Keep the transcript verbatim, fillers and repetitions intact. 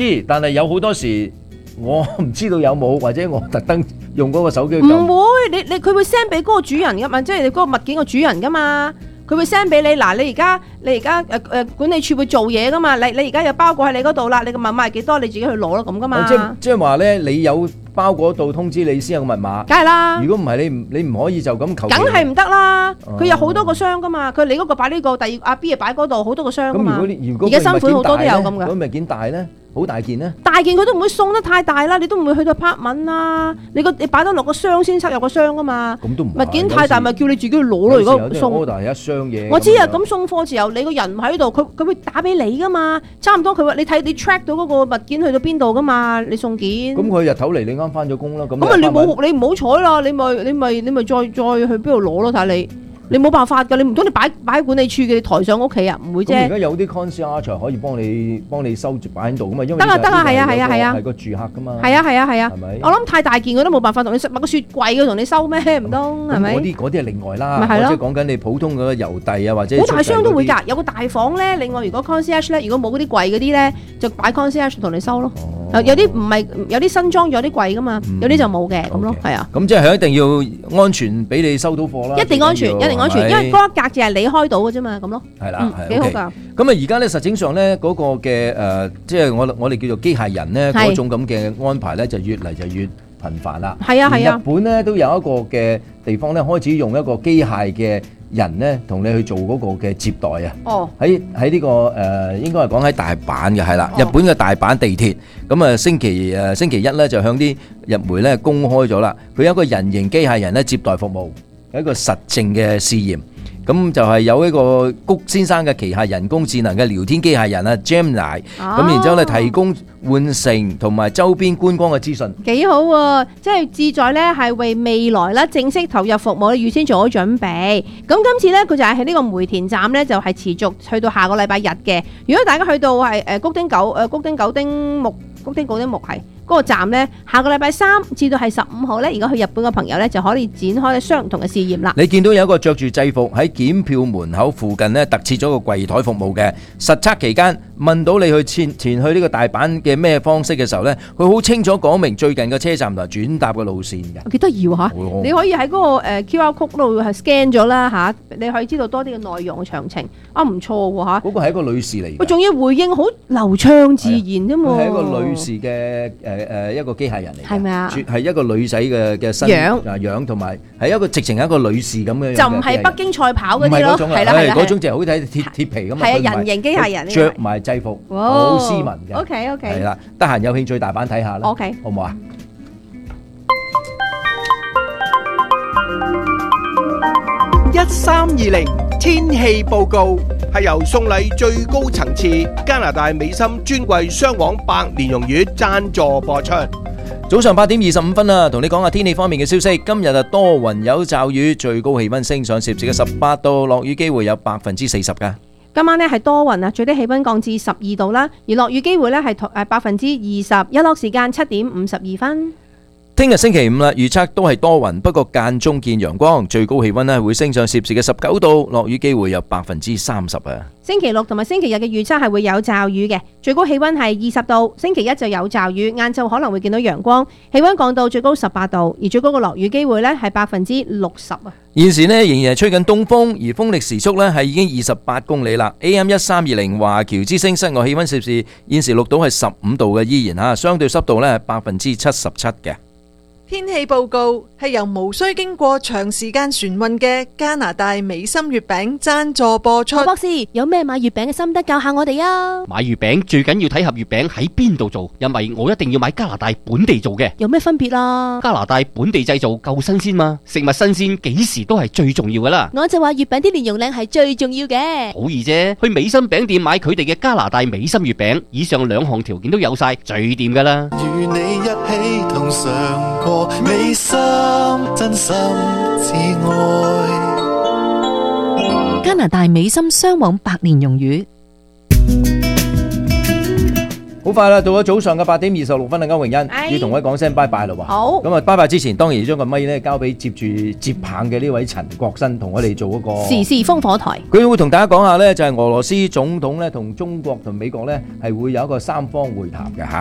但係有好多時我唔知道有冇，或者我特登用嗰個手機去唔撳。 會，你你佢會 send 俾嗰個主人噶嘛，即係你嗰個物件個主人噶嘛，佢會 send 俾你。嗱，你而家你而家誒誒管理處會做嘢噶嘛，你你而家有包裹喺你嗰度啦，你個密碼係幾多，你自己去攞咯咁噶嘛。 即即係話咧，你有包裹到通知你先有個密碼。 梗係啦。 如果唔係，你唔你唔可以就咁求其。 梗係唔得啦，佢有好多個箱噶嘛，佢你嗰個擺呢個，第二阿 B 啊擺嗰度，好多個箱噶嘛。 咁如果如果而家新款好多都有咁噶。 咁咪件大咧，好大件咧。 大件佢都唔會送得太大啦，你都唔會去到 apartment 啦。你個你擺得落個箱先塞入個箱噶嘛。 咁都唔物件太大咪叫你自己去攞咯。如果送 order 一箱嘢。 我知啊，咁送貨時候你個人唔喺度，佢佢會打俾你噶嘛。差唔多佢話你睇你 track 到嗰個物件去到邊度噶嘛，你送件。 咁佢日頭嚟，你啱翻咗工啦。咁咁啊，你冇你唔好彩啦，你咪你咪你咪再再去邊度攞咯，睇下你。你冇辦法㗎，你唔通你擺擺喺管理處嘅，你抬上屋企啊？唔會啫。 咁而家有啲 concierge 可以幫你幫你收住擺喺度㗎嘛，因為得啊得啊，係啊係啊係啊， 係個住客㗎嘛。 係啊係啊係啊， 係咪？ 我諗太大件我都冇辦法同你買個雪櫃佢同你收咩？唔通係咪？ 嗰啲嗰啲係另外啦， 咪係咯， 即係講緊你普通嗰個郵遞啊，或者好大箱都會㗎，有個大房咧。另外如果 concierge 咧，如果冇嗰啲櫃嗰啲咧，就擺 concierge 同你收咯。有啲唔係有啲新裝有啲櫃㗎嘛，有啲就冇嘅咁咯，係啊。 咁即係佢一定要安全俾你收到貨啦。 一定安全，一定安全，因為嗰一格就係你開到嘅啫嘛，咁咯。 係啦， 幾好㗎。 咁啊，而家咧實際上咧嗰個嘅誒，即係我我哋叫做機械人咧嗰種咁嘅安排咧，就越嚟就越頻繁啦。 係啊係啊。 日本咧都有一個嘅地方咧，開始用一個機械嘅人咧，同你去做嗰個嘅接待啊。 哦。 喺喺呢個誒，應該係講喺大阪嘅係啦，日本嘅大阪地鐵。咁啊，星期誒星期一咧就向啲日媒咧公開咗啦，佢有一個人形機械人咧接待服務，有一個實證嘅試驗。咁就係有一個谷先生嘅旗下人工智能嘅聊天機械人啊 Gemini，咁然之後咧提供換乘同埋周邊觀光嘅資訊， 幾好喎！即係志在咧係為未來啦正式投入服務咧預先做好準備。咁今次咧佢就係喺呢個梅田站咧就係持續去到下個禮拜日嘅。如果大家去到係誒谷丁九誒谷丁九丁目谷丁九丁目係嗰個站咧，下個禮拜三至到係十五號咧，如果去日本嘅朋友咧就可以展開相同嘅試驗啦。 你見到有一個着住制服喺檢票門口附近咧特設咗個櫃台服務嘅實測期間，問到你去前前去呢個大阪嘅咩方式嘅時候咧，佢好清楚講明最近嘅車站同埋轉搭嘅路線嘅。 幾得意喎嚇！你可以喺嗰個誒 Q R code 度係 scan 咗啦嚇，你可以知道多啲嘅內容嘅詳情。啊，唔錯喎嚇！ 嗰個係一個女士嚟嘅。 佢仲要回應好流暢自然啫嘛。 佢係一個女士嘅誒誒一個機械人嚟嘅。 係咪啊？ 係一個女仔嘅嘅身樣啊樣同埋係一個直情係一個女士咁嘅。 就唔係北京賽跑嗰啲咯，係啦係啦， 嗰種就係好睇鐵鐵皮咁啊。 係啊，人形機械人着埋制服，好斯文嘅。 OK OK。 係啦，得閒有興趣大阪睇下啦。 OK， 好唔好啊？ 一三二零天氣報告係由送禮最高層次加拿大美心專櫃雙黃白蓮蓉月贊助播出。 早上八點二十五分啦，同你講下天氣方面嘅消息。今日啊多雲有驟雨，最高氣溫升上攝氏嘅十八度，落雨機會有百分之四十噶。 今晚呢係多雲啊，最低氣溫降至十二度啦，而落雨機會呢係誒百分之二十，日落時間七點五十二分。 聽日星期五啦，預測都係多雲，不過間中見陽光，最高氣溫呢會升上攝氏嘅十九度，落雨機會有百分之三十啊。 星期六同埋星期日嘅預測係會有驟雨嘅，最高氣溫係二十度。星期一就有驟雨，晏晝可能會見到陽光，氣溫降到最高十八度，而最高嘅落雨機會呢係百分之六十啊。 現時呢仍然係吹緊東風，而風力時速呢係已經二十八公里啦。A M 一三二零華僑之聲室外氣溫攝氏現時錄到係十五度嘅，依然吓，相對濕度呢係百分之七十七嘅。 天氣報告係由無需經過長時間船運嘅加拿大美心月餅贊助播出。 何博士有咩買月餅嘅心得教下我哋啊？ 買月餅最緊要睇盒月餅喺邊度做，因為我一定要買加拿大本地做嘅。 有咩分別啊？ 加拿大本地製造夠新鮮嘛，食物新鮮幾時都係最重要噶啦。 我就話月餅啲蓮蓉靚係最重要嘅。 好易啫，去美心餅店買佢哋嘅加拿大美心月餅，以上兩項條件都有晒，最掂噶啦。 與你一起同嘗過美心真心至愛。 加拿大美心雙黃白蓮蓉魚。 好快啦，到咗早上嘅八點二十六分啦，歐榮欣哎要同我講聲拜拜啦喎。 好咁啊，拜拜之前當然要將個咪咧交俾接住接棒嘅呢位陳國新，同我哋做嗰個時事烽火台。 佢會同大家講下咧，就係俄羅斯總統咧同中國同美國咧係會有一個三方會談嘅嚇。